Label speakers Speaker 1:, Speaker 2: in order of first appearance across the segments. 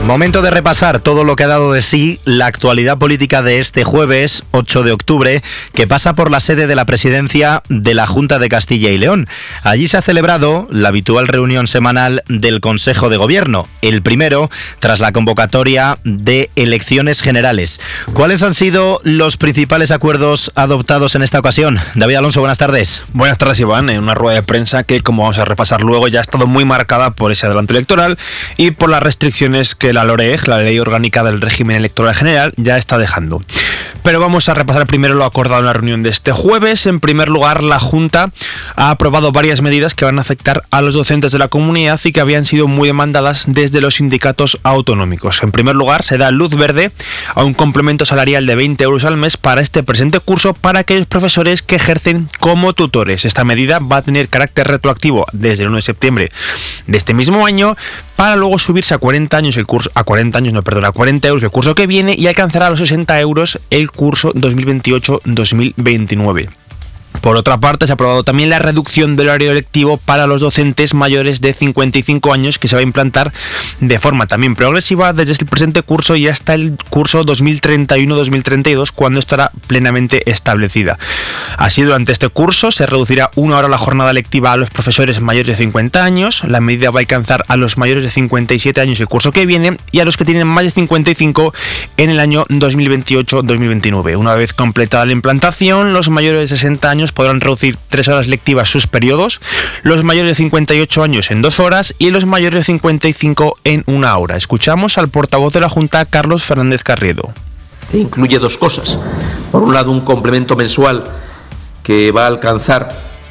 Speaker 1: Momento de repasar todo lo que ha dado de sí la actualidad política de este jueves 8 de octubre, que pasa por la sede de la presidencia de la Junta de Castilla y León. Allí se ha celebrado la habitual reunión semanal del Consejo de Gobierno, el primero tras la convocatoria de elecciones generales. ¿Cuáles han sido los principales acuerdos adoptados en esta ocasión? David Alonso, buenas tardes.
Speaker 2: Buenas tardes, Iván. En una rueda de prensa que, como vamos a repasar luego, ya ha estado muy marcada por ese adelanto electoral y por las restricciones que la LOREG, la Ley Orgánica del Régimen Electoral General, ya está dejando. Pero vamos a repasar primero lo acordado en la reunión de este jueves. En primer lugar, la Junta ha aprobado varias medidas que van a afectar a los docentes de la comunidad y que habían sido muy demandadas desde los sindicatos autonómicos. En primer lugar, se da luz verde a un complemento salarial de 20 euros al mes para este presente curso para aquellos profesores que ejercen como tutores. Esta medida va a tener carácter retroactivo desde el 1 de septiembre de este mismo año, para luego subirse a 40 euros el curso que viene y alcanzará los 60 euros el curso 2028-2029. Por otra parte, se ha aprobado también la reducción del horario lectivo para los docentes mayores de 55 años, que se va a implantar de forma también progresiva desde el presente curso y hasta el curso 2031-2032, cuando estará plenamente establecida. Así, durante este curso se reducirá 1 hora la jornada lectiva a los profesores mayores de 50 años. La medida va a alcanzar a los mayores de 57 años el curso que viene y a los que tienen más de 55 en el año 2028-2029. Una vez completada la implantación, los mayores de 60 años podrán reducir 3 horas lectivas sus periodos, los mayores de 58 años en 2 horas y los mayores de 55 en 1 hora. Escuchamos al portavoz de la Junta, Carlos Fernández Carriedo.
Speaker 3: Incluye dos cosas. Por un lado, un complemento mensual que va a alcanzar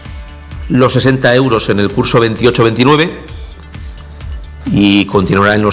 Speaker 3: los 60 euros en el curso 28-29 y continuará en los